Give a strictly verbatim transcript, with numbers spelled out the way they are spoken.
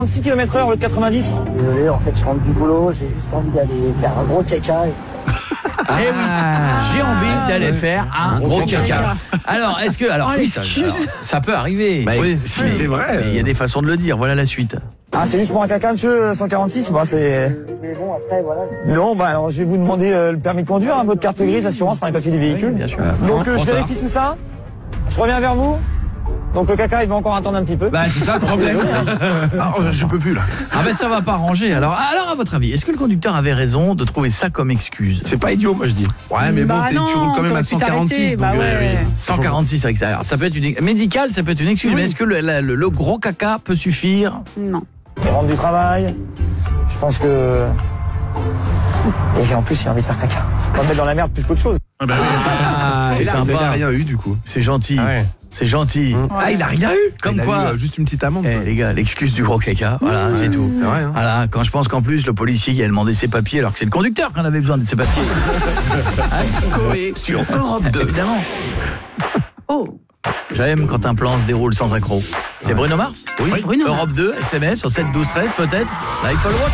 six kilomètres heure au lieu de quatre-vingt-dix. Désolé, en fait, je rentre du boulot, j'ai juste envie d'aller faire un gros caca. Et... Ah eh oui, j'ai envie d'aller ah, faire un, un gros, gros caca. caca. Alors, est-ce que alors, oh, oui, ça, alors, ça peut arriver. Bah, oui, si, c'est vrai. Il y a des façons de le dire. Voilà la suite. Ah, c'est juste pour un caca, monsieur, cent quarante-six. Bah, c'est. Mais bon, après, voilà. Non, bah, alors, je vais vous demander euh, le permis de conduire, hein, votre carte grise, assurance, enfin, les papiers du véhicule. Oui, bien sûr. Donc, euh, je vérifie tout ça. Je reviens vers vous. Donc le caca, il va encore attendre un petit peu. Bah c'est ça le problème. Ah, oh, je peux plus là. Ah ben ça va pas arranger. Alors alors à votre avis, est-ce que le conducteur avait raison de trouver ça comme excuse? C'est pas idiot, moi je dis. Ouais, mais bah bon, non, tu roules quand même à cent quarante-six. Bah donc, ouais. euh, oui. cent quarante-six avec ça. Alors, ça peut être une médical, ça peut être une excuse, oui. Mais est-ce que le, le, le gros caca peut suffire? Non. Je rentre du travail. Je pense que et en plus, j'ai envie de faire caca. On va me mettre dans la merde plus qu'autre chose. Ah bah oui. Ah, c'est sympa. Il a rien eu du coup. C'est gentil. Ah ouais. C'est gentil. Mmh. Ah, il a rien eu. Comme il quoi a eu, euh, juste une petite amende. Eh les gars, l'excuse du gros caca, voilà, ouais, c'est tout. C'est vrai hein. Voilà, quand je pense qu'en plus le policier il a demandé ses papiers alors que c'est le conducteur qui en avait besoin de ses papiers. Coé sur Europe deux. Évidemment. Oh. J'aime quand un plan se déroule sans accroc. C'est Bruno Mars? Oui, Bruno Europe Mars. deux, S M S au sept douze treize peut-être. Like Paul Walker.